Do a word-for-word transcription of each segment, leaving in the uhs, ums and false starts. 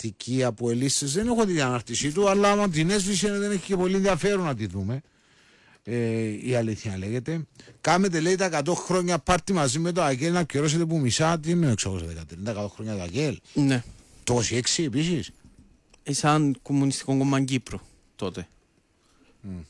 φανατικοί από ελίστες. Δεν έχω την ανάρτησή του, αλλά άμα την έσβησε δεν έχει και πολύ ενδιαφέρον να τη δούμε. Ε, η αλήθεια λέγεται. Κάμετε λέει τα εκατό χρόνια πάρτι μαζί με το ΑΚΕΛ να πληρώσετε που μισά. Τι είναι εξακόσια δεκατρία, τα εκατό χρόνια του ΑΚΕΛ. Ναι. Το είκοσι έξι επίσης. Σαν Κομμουνιστικό Κόμμα Κύπρο τότε. Mm.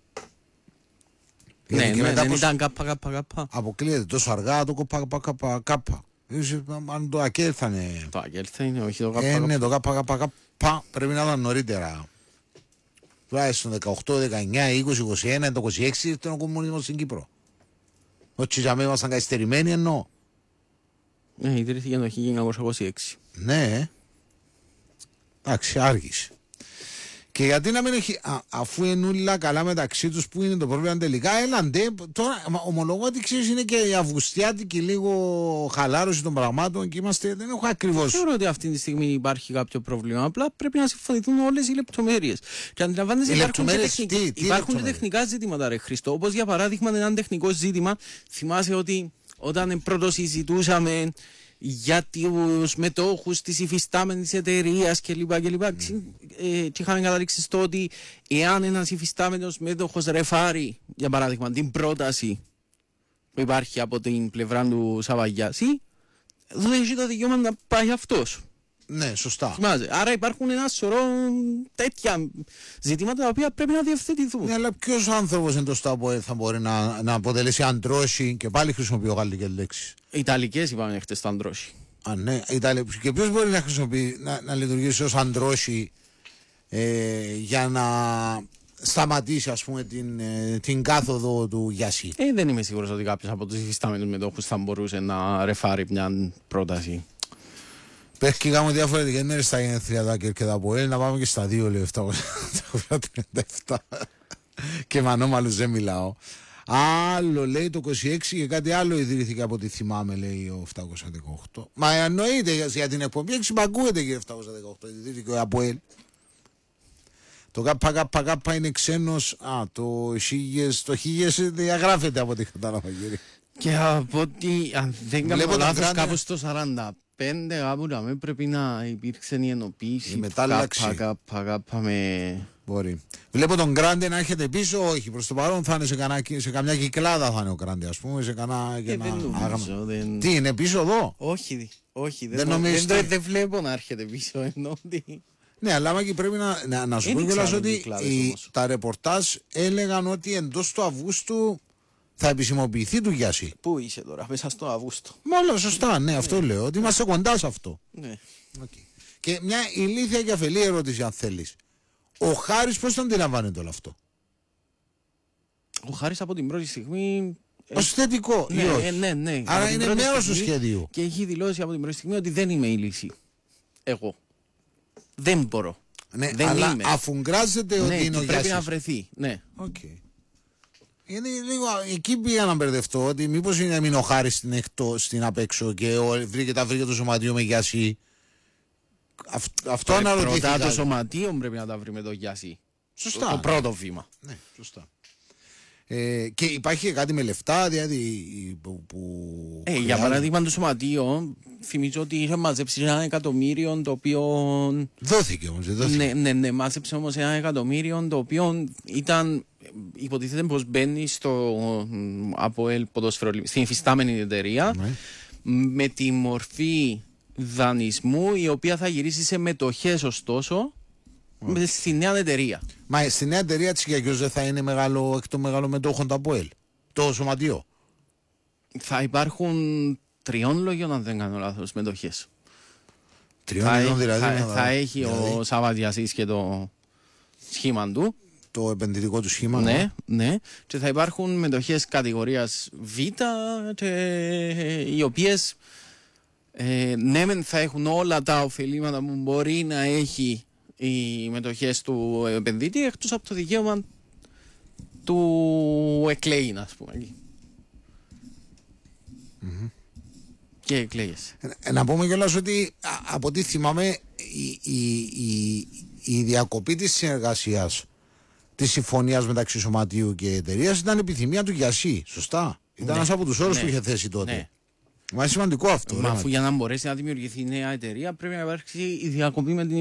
Ναι, ναι, μετά δεν ήταν κάπα κάπα κάπα. Αποκλείεται τόσο αργά το κάπα κάπα κάπα. Αν το ΑΚΕΛ θα είναι. Το ΑΚΕΛ θα είναι, όχι το κάπα ε, κάπα. Ναι, το κάπα κάπα κάπα πρέπει να ήταν νωρίτερα. Τουλάχιστον δεκαοκτώ, δεκαεννιά, είκοσι, είκοσι ένα, το είκοσι έξι ήταν ο κομμουνισμός στην Κύπρο. Όχι για μένα ήμασταν καθυστερημένοι εννοώ. Ναι, ιδρύθηκε το χίλια εννιακόσια είκοσι έξι. Ναι. Εντάξει, άργησε. Και γιατί να μην έχει, α, αφού είναι όλα καλά μεταξύ τους, που είναι το πρόβλημα τελικά, έλαντε. Τώρα, ομολογώ ότι ξέρεις, είναι και η αυγουστιάτικη λίγο χαλάρωση των πραγμάτων και είμαστε, δεν έχω ακριβώς. Θεωρώ ότι αυτή τη στιγμή υπάρχει κάποιο πρόβλημα. Απλά πρέπει να συμφωνηθούν όλες οι λεπτομέρειες. Και αντιλαμβάνεσαι, υπάρχουν, και, τεχνικ... τι, τι υπάρχουν και τεχνικά ζητήματα, ρε Χριστό. Όπως για παράδειγμα, ένα τεχνικό ζήτημα. Θυμάσαι ότι όταν πρώτο συζητούσαμε για τους μετόχους της υφιστάμενης εταιρείας κλπ. κλπ. Mm. Ε, και είχαμε καταλήξει στο ότι εάν ένας υφιστάμενος μέτοχος ρεφάρει, για παράδειγμα, την πρόταση που υπάρχει από την πλευρά του Σαβαγιάση, δεν έχει το δικαίωμα να πάει αυτός. Ναι, σωστά. Θυμάσαι. Άρα υπάρχουν ένα σωρό τέτοια ζητήματα τα οποία πρέπει να διευθετηθούν. Ναι, αλλά ποιος άνθρωπος εντός του ΑΠΟΕΛ θα μπορεί να, να αποτελέσει αντρόσι, και πάλι χρησιμοποιώ γαλλικές λέξεις. Ιταλικές είπαμε χτες το αντρόσι. Α, ναι, Ιταλι... και ποιος μπορεί να χρησιμοποιεί, να, να λειτουργήσει ως αντρόσι ε, για να σταματήσει, ας πούμε, την, ε, την κάθοδο του Γιασί. Ε, δεν είμαι σίγουρος ότι κάποιος από τους υφιστάμενους μετόχους θα μπορούσε να ρεφάρει μια πρόταση. Πες και κάνουμε διαφορετικές μέρες στα γενέθλια τα και τα ΑΠΟΕΛ, να πάμε και στα δύο λεπτά τριάντα επτά και με ανώμαλους δεν μιλάω. Άλλο λέει το είκοσι έξι και κάτι άλλο ιδρύθηκε από ό,τι θυμάμαι, λέει ο επτακόσια δεκαοκτώ. Μα εννοείται για την εκπομπή, εξυπακούεται και επτακόσια δεκαοκτώ, ιδρύθηκε ο ΑΠΟΕΛ. Το ΚΚΚ είναι ξένος, α, το χίλιες, το χίλιες διαγράφεται από ό,τι κατάλαβα, κύριε. Και από ό,τι, αν δεν κάνω λάθος, κάπου στο σαράντα πέντε κάπου να μην πρέπει να υπήρξε η ενοποίηση. Η μετάλλαξη. Κάπα με... Μπορεί. Βλέπω τον Γκράντε να έρχεται πίσω, όχι, προς το παρόν θα είναι σε, κανά, σε καμιά κυκλάδα θα είναι ο Γκράντε, ας πούμε, σε κανένα... Ε, δεν νομίζω, δεν... Τι, είναι πίσω εδώ? Όχι, όχι, δεν, δεν, δεν, νομίζεις... δεν, δεν βλέπω να έρχεται πίσω, ενώ ότι... Ναι, αλλά και πρέπει να, να, να σου πω κιόλας ότι οι, τα ρεπορτάζ έλεγαν ότι εντός του Αυγούστου θα επισημοποιηθεί του Γιάση. Πού είσαι τώρα, μέσα στο Αυγούστο? Μάλλον σωστά, ναι, αυτό ναι. Λέω, ότι είμαστε κοντά σε αυτό. Ναι. Okay. Και μια ηλίθια και αφελή ερώτηση, αν θέλεις. Ο Χάρης πώς τον αντιλαμβάνεται όλο αυτό? Ο Χάρης από την πρώτη στιγμή... Ως θετικό, ναι, ή όχι? Ε, ναι, ναι. Άρα είναι μέρος του σχεδίου. Και έχει δηλώσει από την πρώτη στιγμή ότι δεν είμαι η λύση. Εγώ. Δεν μπορώ. Ναι, δεν αλλά είμαι. αφού γκράζεται ότι ναι, είναι ο Γιάσης. Πρέπει να βρεθεί. Ναι. Okay. Είναι λίγο, εκεί πήγα να μπερδευτώ ότι μήπως είναι μην ο Χάρης στην, εκτό, στην απέξω και ο, βρήκε, τα βρήκε το σωματείο με Γιάση. Αυ, αυτό αναρωτήθηκα. Πρώτα το σωματείο πρέπει να τα βρει με το Γιάση. Σωστά. Το, το πρώτο βήμα. Ναι, σωστά. Ε, και υπάρχει κάτι με λεφτά, δηλαδή. Που, που ε, για παράδειγμα, το σωματείο, θυμίζω ότι είχε μαζέψει ένα εκατομμύριο το οποίο. Δόθηκε όμως, δεν δόθηκε. Ναι, ναι, ναι, μάζεψε όμως ένα εκατομμύριο το οποίο ήταν. Υποτίθεται πως μπαίνει στο ΑΠΟΕΛ ποδόσφαιρο, στην υφιστάμενη εταιρεία, ναι, με τη μορφή δανεισμού η οποία θα γυρίσει σε μετοχές, ωστόσο. Mm. Στη νέα εταιρεία. Μα στη νέα εταιρεία της Κυριακιός δεν θα είναι μεγάλο, εκ των μεγάλων μετόχων το ΑΠΟΕΛ, το σωματείο? Θα υπάρχουν τριών λόγιων, αν δεν κάνω λάθος, μετοχές. Τριών λόγιων δηλαδή? Θα, θα, θα έχει δηλαδή ο Σαββατιασής και το σχήμα του. Το επενδυτικό του σχήμα. Ναι, ναι. Και θα υπάρχουν μετοχές κατηγορίας Β, και, οι οποίες ε, ναι, θα έχουν όλα τα ωφελήματα που μπορεί να έχει οι μετοχές του επενδύτη, εκτός από το δικαίωμα του εκλέγει, ας πούμε. Mm-hmm. Και εκλέγεσαι. Ε, να πούμε κιόλας ότι α, από ό,τι θυμάμαι η, η, η, η διακοπή της συνεργασίας της συμφωνίας μεταξύ σωματείου και εταιρείας ήταν επιθυμία του Γιασί, σωστά? Ήταν ναι, ένας από τους όρους ναι, που είχε θέσει τότε. Ναι. Μα είναι σημαντικό αυτό. Μα αφού για να μπορέσει να δημιουργηθεί νέα εταιρεία πρέπει να υπάρξει η διακοπή με την